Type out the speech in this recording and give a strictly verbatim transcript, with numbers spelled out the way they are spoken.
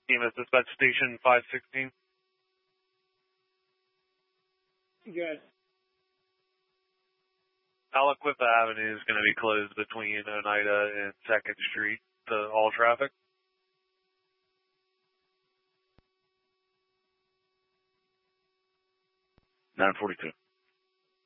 E M S Dispatch Station five sixteen. Good. Aliquippa Avenue is going to be closed between Oneida and second Street to all traffic. nine forty-two.